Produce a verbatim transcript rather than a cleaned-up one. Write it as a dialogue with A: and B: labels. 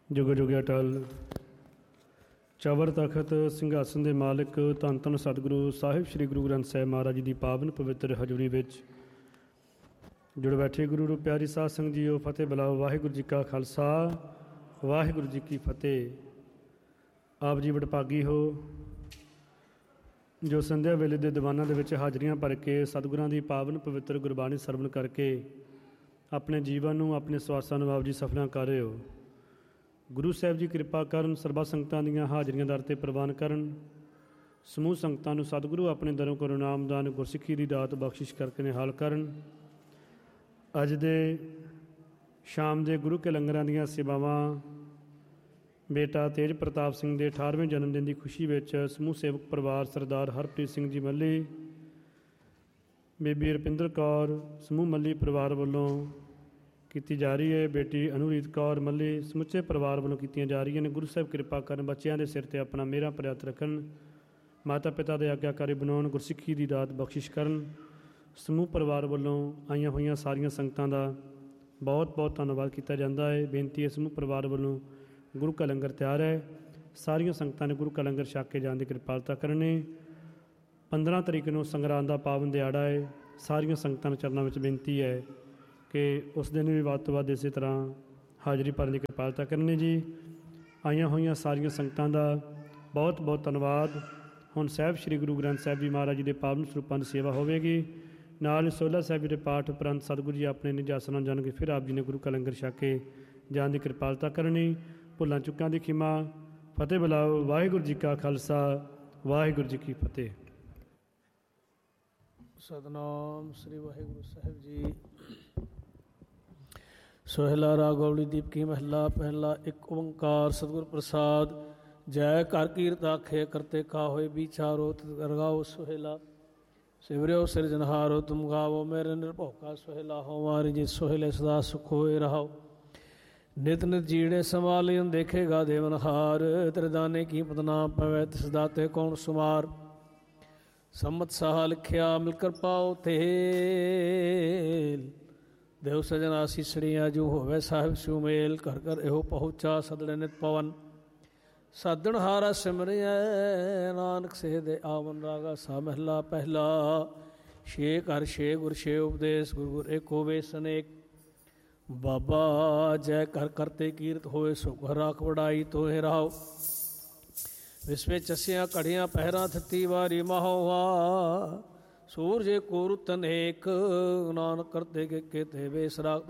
A: ਜੁਗ ਜੁਗ ਅਟਲ। ਚਵਰ ਤਖਤ ਸਿੰਘਾਸਨ ਦੇ ਮਾਲਕ ਧੰਨ ਧੰਨ ਸਤਿਗੁਰੂ ਸਾਹਿਬ ਸ੍ਰੀ ਗੁਰੂ ਗ੍ਰੰਥ ਸਾਹਿਬ ਮਹਾਰਾਜ ਜੀ ਦੀ ਪਾਵਨ ਪਵਿੱਤਰ ਹਜ਼ੂਰੀ ਵਿੱਚ ਜੁੜ ਬੈਠੇ ਗੁਰੂ ਰੂਪ ਪਿਆਰੀ ਸਾਧ ਸੰਗਤ ਜੀਓ, ਫਤਿਹ ਬੁਲਾਓ। ਵਾਹਿਗੁਰੂ ਜੀ ਕਾ ਖਾਲਸਾ, ਵਾਹਿਗੁਰੂ ਜੀ ਕੀ ਫਤਿਹ। ਆਪ ਜੀ ਵਡਭਾਗੀ ਹੋ ਜੋ ਸੰਧਿਆ ਵੇਲੇ ਦੇ ਦੀਵਾਨਾਂ ਦੇ ਵਿੱਚ ਹਾਜ਼ਰੀਆਂ ਭਰ ਕੇ ਸਤਿਗੁਰਾਂ ਦੀ ਪਾਵਨ ਪਵਿੱਤਰ ਗੁਰਬਾਣੀ ਸਰਵਣ ਕਰਕੇ ਆਪਣੇ ਜੀਵਨ ਨੂੰ, ਆਪਣੇ ਸਵਾਸਾਂ ਨੂੰ ਆਪ ਜੀ ਸਫਲਾਂ ਕਰ ਰਹੇ ਹੋ। ਗੁਰੂ ਸਾਹਿਬ ਜੀ ਕਿਰਪਾ ਕਰਨ, ਸਰਬੱਤ ਸੰਗਤਾਂ ਦੀਆਂ ਹਾਜ਼ਰੀਆਂ ਦਰ 'ਤੇ ਪ੍ਰਵਾਨ ਕਰਨ। ਸਮੂਹ ਸੰਗਤਾਂ ਨੂੰ ਸਤਿਗੁਰੂ ਆਪਣੇ ਦਰੋਂ ਕਰੋ ਨਾਮਦਾਨ, ਗੁਰਸਿੱਖੀ ਦੀ ਦਾਤ ਬਖਸ਼ਿਸ਼ ਕਰਕੇ ਨਿਹਾਲ ਕਰਨ। ਅੱਜ ਦੇ ਸ਼ਾਮ ਦੇ ਗੁਰੂ ਕੇ ਲੰਗਰਾਂ ਦੀਆਂ ਸੇਵਾਵਾਂ ਬੇਟਾ ਤੇਜ ਪ੍ਰਤਾਪ ਸਿੰਘ ਦੇ ਅਠਾਰਵੇਂ ਜਨਮ ਦਿਨ ਦੀ ਖੁਸ਼ੀ ਵਿੱਚ ਸਮੂਹ ਸੇਵਕ ਪਰਿਵਾਰ ਸਰਦਾਰ ਹਰਪ੍ਰੀਤ ਸਿੰਘ ਜੀ ਮੱਲੀ, ਬੀਬੀ ਰੁਪਿੰਦਰ ਕੌਰ, ਸਮੂਹ ਮੱਲੀ ਪਰਿਵਾਰ ਵੱਲੋਂ ਕੀਤੀ ਜਾ ਰਹੀ ਹੈ। ਬੇਟੀ ਅਨੁਰੀਤ ਕੌਰ ਮੱਲੀ ਸਮੁੱਚੇ ਪਰਿਵਾਰ ਵੱਲੋਂ ਕੀਤੀਆਂ ਜਾ ਰਹੀਆਂ ਨੇ। ਗੁਰੂ ਸਾਹਿਬ ਕਿਰਪਾ ਕਰਨ, ਬੱਚਿਆਂ ਦੇ ਸਿਰ 'ਤੇ ਆਪਣਾ ਮਿਹਰਾਂ ਭਰਿਆ ਹੱਥ ਰੱਖਣ, ਮਾਤਾ ਪਿਤਾ ਦੇ ਆਗਿਆਕਾਰੀ ਬਣਾਉਣ, ਗੁਰਸਿੱਖੀ ਦੀ ਦਾਤ ਬਖਸ਼ਿਸ਼ ਕਰਨ। ਸਮੂਹ ਪਰਿਵਾਰ ਵੱਲੋਂ ਆਈਆਂ ਹੋਈਆਂ ਸਾਰੀਆਂ ਸੰਗਤਾਂ ਦਾ ਬਹੁਤ ਬਹੁਤ ਧੰਨਵਾਦ ਕੀਤਾ ਜਾਂਦਾ ਹੈ। ਬੇਨਤੀ ਹੈ ਸਮੂਹ ਪਰਿਵਾਰ ਵੱਲੋਂ ਗੁਰੂ ਕਾ ਲੰਗਰ ਤਿਆਰ ਹੈ, ਸਾਰੀਆਂ ਸੰਗਤਾਂ ਨੇ ਗੁਰੂ ਕਾ ਲੰਗਰ ਛਕ ਕੇ ਜਾਣ ਦੀ ਕਿਰਪਾਲਤਾ ਕਰਨੀ। ਪੰਦਰਾਂ ਤਰੀਕ ਨੂੰ ਸੰਗਰਾਂਦ ਦਾ ਪਾਵਨ ਦਿਹਾੜਾ ਹੈ। ਸਾਰੀਆਂ ਸੰਗਤਾਂ ਨੂੰ ਚਰਨਾਂ ਵਿੱਚ ਬੇਨਤੀ ਹੈ ਕਿ ਉਸ ਦਿਨ ਵੀ ਵੱਧ ਤੋਂ ਵੱਧ ਇਸੇ ਤਰ੍ਹਾਂ ਹਾਜ਼ਰੀ ਭਰਨ ਦੀ ਕਿਰਪਾਲਤਾ ਕਰਨੀ ਜੀ। ਆਈਆਂ ਹੋਈਆਂ ਸਾਰੀਆਂ ਸੰਗਤਾਂ ਦਾ ਬਹੁਤ ਬਹੁਤ ਧੰਨਵਾਦ। ਹੁਣ ਸਾਹਿਬ ਸ੍ਰੀ ਗੁਰੂ ਗ੍ਰੰਥ ਸਾਹਿਬ ਜੀ ਮਹਾਰਾਜ ਜੀ ਦੇ ਪਾਵਨ ਸਰੂਪਾਂ ਦੀ ਸੇਵਾ ਹੋਵੇਗੀ। ਨਾਲ ਸੋਹਿਲਾ ਸਾਹਿਬ ਜੀ ਦੇ ਪਾਠ ਉਪਰੰਤ ਸਤਿਗੁਰੂ ਜੀ ਆਪਣੇ ਨਿਜ ਆਸਣਾਂ ਜਾਣ ਕੇ ਫਿਰ ਆਪ ਜੀ ਨੇ ਗੁਰੂ ਕਾ ਲੰਗਰ ਛਕ ਕੇ ਜਾਣ ਦੀ ਕਿਰਪਾਲਤਾ ਕਰਨੀ। ਭੁੱਲਾਂ ਚੁੱਕਾਂ ਦੀ ਖਿਮਾ। ਫਤਿਹ ਬੁਲਾਓ। ਵਾਹਿਗੁਰੂ ਜੀ ਕਾ ਖਾਲਸਾ, ਵਾਹਿਗੁਰੂ ਜੀ ਕੀ ਫਤਿਹ।
B: ਸਤਿਨਾਮ ਸ੍ਰੀ ਵਾਹਿਗੁਰੂ ਸਾਹਿਬ ਜੀ। ਸੋਹਿਲਾ ਰਾਗ ਗੌਲੀ ਦੀਪਕੀ ਮਹੱਲਾ ਪਹਿਲਾ। ਇੱਕ ਓੰਕਾਰ ਸਤਿਗੁਰ ਪ੍ਰਸਾਦ। ਜੈ ਘਰ ਕੀਰਤ ਆਖੇ ਕਰਤੇ ਕਾ ਹੋਏ ਵਿਚਾਰੋ ਤਿਤ ਰਗਾਓ ਸੋਹਿਲਾ। ਸਿਵਰਿਓ ਸਿਰਜਨਹਾਰੋ ਤੁਮ ਗਾਵੋ ਮੇਰੇ ਨਿਰਭਉ ਸੋਹਿਲਾ ਹੋ ਮਾਰੀ ਜੀ ਸੋਹਿਲੇ ਸਦਾ ਸੁਖ ਹੋਏ ਰਹਾਓ। ਨਿਤ ਨਿਤ ਜੀੜੇ ਸੰਭਾਲਿਓ ਦੇਖੇਗਾ ਦੇਵਨਹਾਰ। ਤੇਰੇ ਦਾਨੇ ਕੀਮਤ ਨਾ ਪਵੈ ਤਿਸ ਦਾਤੇ ਕੌਣ ਸੁਮਾਰ। ਸੰਮਤ ਸਾਹਾ ਲਿਖਿਆ ਮਿਲ ਕਰ ਪਾਓ ਤੇਲ। ਦੇਵ ਸਜਨ ਆਸੀਸੜੀਆਂ ਜੋ ਹੋਵੇ ਸਾਹਿਬ ਸੁਮੇਲ। ਘਰ ਘਰ ਇਹੋ ਪਹੁੰਚਾ ਸਦੜੇ ਨਿਤ ਪਵਨ। ਸਾਧਣ ਹਾਰਾ ਸਿਮਰਿਐ ਨਾਨਕ ਸੇ ਦੇ ਆਵਨ। ਰਾਗਾ ਸਾ ਮਹਿਲਾ ਪਹਿਲਾ। ਛੇ ਘਰ ਛੇ ਗੁਰ ਛੇ ਉਪਦੇਸ਼ ਗੁਰ ਗੁਰ ਏਕੋ ਵੇਸ ਅਨੇਕ। ਬਾਬਾ ਜੈ ਕਰ ਕਰਤੇ ਕੀਰਤ ਹੋਏ ਸੁਖ ਰਾਖ ਵਡਾਈ ਤੋਹੇ ਰਾਓ। ਵਿਸਵੇ ਚਸਿਆਂ ਘੜੀਆਂ ਪਹਿਰਾਂ ਥੱਤੀ ਵਾਰੀ ਮਹੋਵਾ। ਸੂਰਜ ਕੋ ਰੁੱਤ ਅਨੇਕ ਨਾਨਕ ਕਰਤੇ ਕੇ ਕੇ ਤੇ ਵੇਸ ਰਾਖ।